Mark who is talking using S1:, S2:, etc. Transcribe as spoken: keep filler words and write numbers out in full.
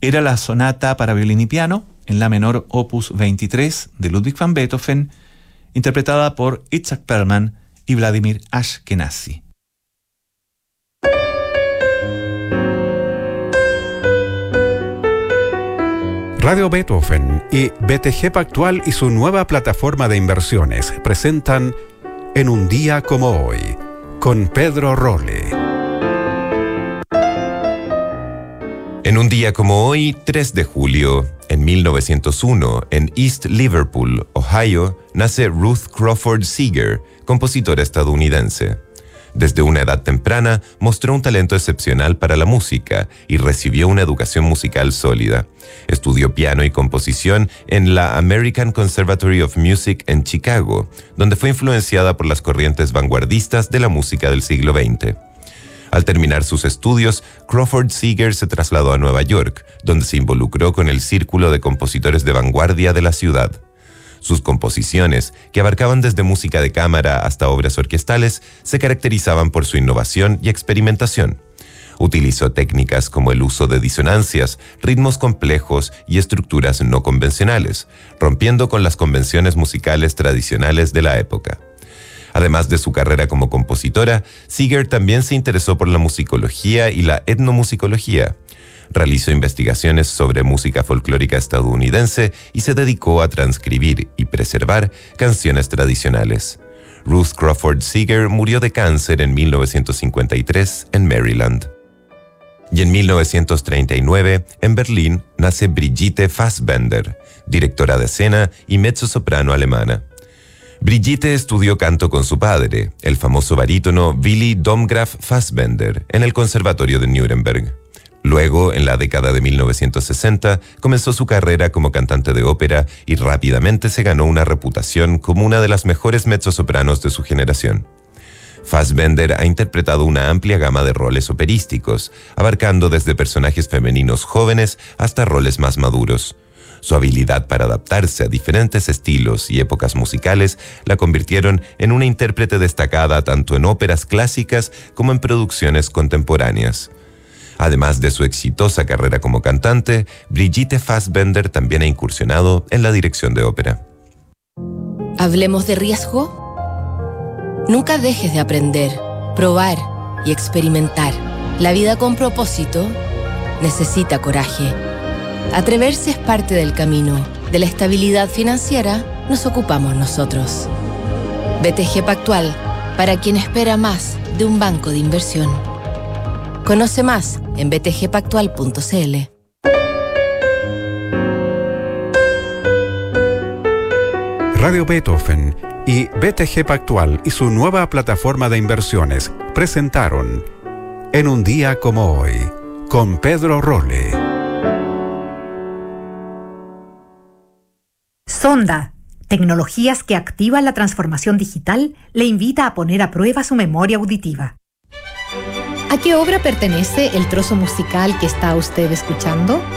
S1: era la sonata para violín y piano en la menor opus veintitrés de Ludwig van Beethoven, interpretada por Itzhak Perlman y Vladimir Ashkenazi.
S2: Radio Beethoven y B T G Pactual y su nueva plataforma de inversiones presentan En un día como hoy, con Pedro Rolle.
S3: En un día como hoy, tres de julio, en mil novecientos uno, en East Liverpool, Ohio, nace Ruth Crawford Seeger, compositora estadounidense. Desde una edad temprana, mostró un talento excepcional para la música y recibió una educación musical sólida. Estudió piano y composición en la American Conservatory of Music en Chicago, donde fue influenciada por las corrientes vanguardistas de la música del siglo veinte. Al terminar sus estudios, Crawford Seeger se trasladó a Nueva York, donde se involucró con el círculo de compositores de vanguardia de la ciudad. Sus composiciones, que abarcaban desde música de cámara hasta obras orquestales, se caracterizaban por su innovación y experimentación. Utilizó técnicas como el uso de disonancias, ritmos complejos y estructuras no convencionales, rompiendo con las convenciones musicales tradicionales de la época. Además de su carrera como compositora, Seeger también se interesó por la musicología y la etnomusicología. Realizó investigaciones sobre música folclórica estadounidense y se dedicó a transcribir y preservar canciones tradicionales. Ruth Crawford Seeger murió de cáncer en mil novecientos cincuenta y tres en Maryland. Y en mil novecientos treinta y nueve, en Berlín, nace Brigitte Fassbender, directora de escena y mezzosoprano alemana. Brigitte estudió canto con su padre, el famoso barítono Willy Domgraf Fassbender, en el Conservatorio de Nuremberg. Luego, en la década de mil novecientos sesenta, comenzó su carrera como cantante de ópera y rápidamente se ganó una reputación como una de las mejores mezzosopranos de su generación. Fassbender ha interpretado una amplia gama de roles operísticos, abarcando desde personajes femeninos jóvenes hasta roles más maduros. Su habilidad para adaptarse a diferentes estilos y épocas musicales la convirtieron en una intérprete destacada tanto en óperas clásicas como en producciones contemporáneas. Además de su exitosa carrera como cantante, Brigitte Fassbender también ha incursionado en la dirección de ópera.
S4: ¿Hablemos de riesgo? Nunca dejes de aprender, probar y experimentar. La vida con propósito necesita coraje. Atreverse es parte del camino. De la estabilidad financiera nos ocupamos nosotros. B T G Pactual, para quien espera más de un banco de inversión. Conoce más en b t g pactual punto c l.
S2: Radio Beethoven y B T G Pactual y su nueva plataforma de inversiones presentaron En un día como hoy, con Pedro Rolle.
S5: Sonda, tecnologías que activan la transformación digital, le invita a poner a prueba su memoria auditiva.
S6: ¿A qué obra pertenece el trozo musical que está usted escuchando?